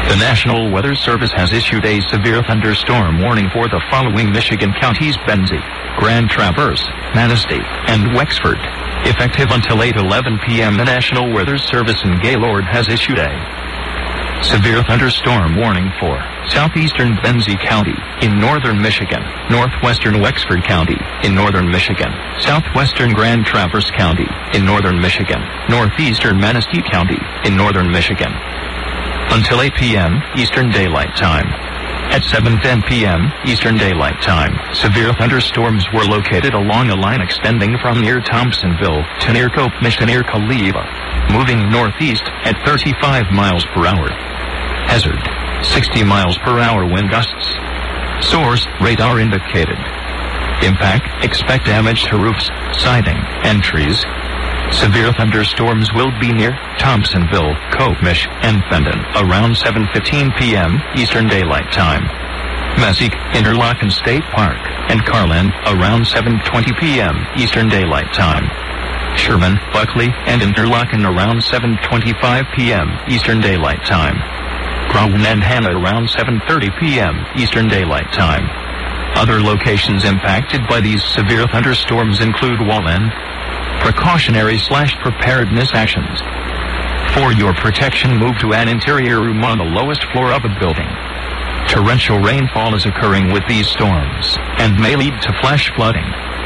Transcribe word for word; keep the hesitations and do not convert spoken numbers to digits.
The National Weather Service has issued a severe thunderstorm warning for the following Michigan counties: Benzie, Grand Traverse, Manistee, and Wexford. Effective until eight eleven p m, the National Weather Service in Gaylord has issued a severe thunderstorm warning for southeastern Benzie County in northern Michigan, northwestern Wexford County in northern Michigan, southwestern Grand Traverse County in northern Michigan, northeastern Manistee County in northern Michigan. Until eight p m Eastern Daylight Time. At seven ten p m Eastern Daylight Time, severe thunderstorms were located along a line extending from near Thompsonville to near Cope-Mish to near Kaliva, moving northeast at thirty-five miles per hour. Hazard: sixty miles per hour wind gusts. Source: radar indicated. Impact: expect damage to roofs, siding, and trees. Severe thunderstorms will be near Thompsonville, Cope-Mish, and Fendon around seven fifteen p m Eastern Daylight Time. Messick, Interlochen State Park, and Carland around seven twenty p m Eastern Daylight Time. Sherman, Buckley, and Interlochen around seven twenty-five p m Eastern Daylight Time. Groton and Hannah around seven thirty p m Eastern Daylight Time. Other locations impacted by these severe thunderstorms include Wallen. Precautionary slash preparedness actions. For your protection, move to an interior room on the lowest floor of a building. Torrential rainfall is occurring with these storms and may lead to flash flooding.